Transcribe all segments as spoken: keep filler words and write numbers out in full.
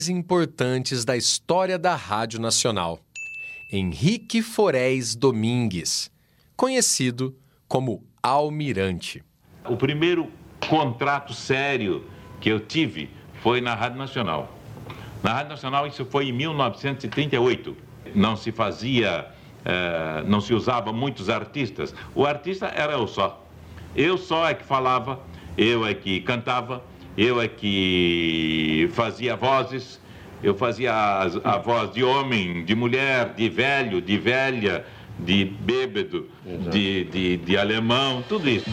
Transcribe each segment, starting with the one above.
importantes da história da Rádio Nacional, Henrique Forés Domingues, conhecido como Almirante. O primeiro contrato sério que eu tive foi na Rádio Nacional. Na Rádio Nacional isso foi em mil novecentos e trinta e oito. Não se fazia, eh, não se usava muitos artistas. O artista era eu só. Eu só é que falava, eu é que cantava, eu é que fazia vozes, eu fazia a, a voz de homem, de mulher, de velho, de velha, de bêbado, de, de, de alemão, tudo isso.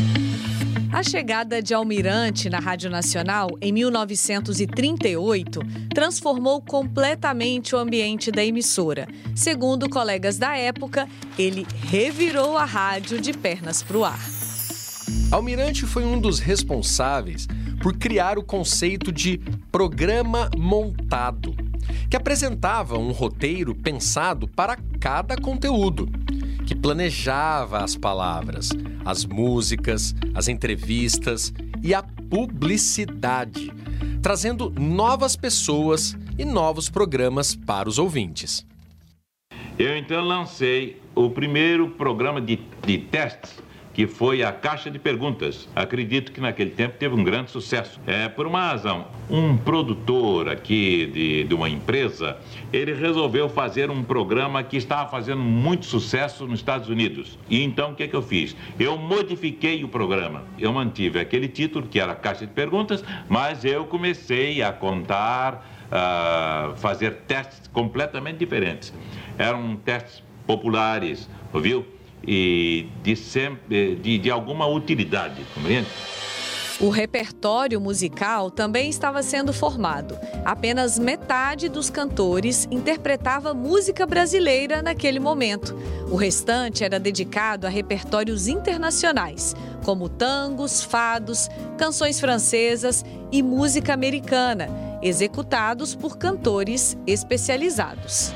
A chegada de Almirante na Rádio Nacional em mil novecentos e trinta e oito transformou completamente o ambiente da emissora. Segundo colegas da época, ele revirou a rádio de pernas para o ar. Almirante foi um dos responsáveis por criar o conceito de programa montado, que apresentava um roteiro pensado para cada conteúdo, que planejava as palavras, as músicas, as entrevistas e a publicidade, trazendo novas pessoas e novos programas para os ouvintes. Eu então lancei o primeiro programa de, de testes, que foi a Caixa de Perguntas. Acredito que naquele tempo teve um grande sucesso. É, por uma razão, um produtor aqui de, de uma empresa, ele resolveu fazer um programa que estava fazendo muito sucesso nos Estados Unidos. E então o que, que eu fiz? Eu modifiquei o programa. Eu mantive aquele título, que era Caixa de Perguntas, mas eu comecei a contar, a fazer testes completamente diferentes. Eram testes populares, ouviu? E de, sempre, de, de alguma utilidade, compreende? O repertório musical também estava sendo formado. Apenas metade dos cantores interpretava música brasileira naquele momento. O restante era dedicado a repertórios internacionais, como tangos, fados, canções francesas e música americana, executados por cantores especializados.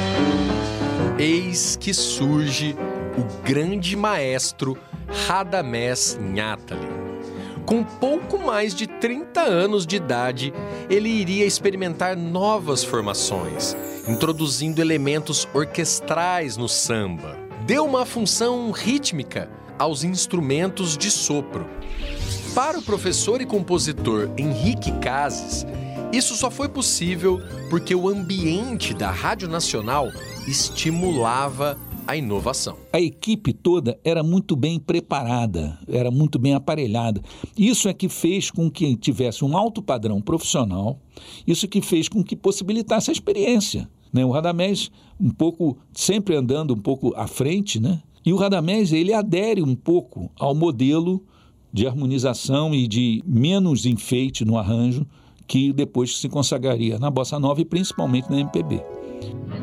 Eis que surge o grande maestro Radamés Nahtali. Com pouco mais de trinta anos de idade, ele iria experimentar novas formações, introduzindo elementos orquestrais no samba. Deu uma função rítmica aos instrumentos de sopro. Para o professor e compositor Henrique Cases, isso só foi possível porque o ambiente da Rádio Nacional estimulava a inovação. A equipe toda era muito bem preparada, era muito bem aparelhada. Isso é que fez com que tivesse um alto padrão profissional, isso que fez com que possibilitasse a experiência, né? O Radamés, um pouco, sempre andando um pouco à frente, né? E o Radamés, ele adere um pouco ao modelo de harmonização e de menos enfeite no arranjo que depois se consagraria na Bossa Nova e principalmente na M P B.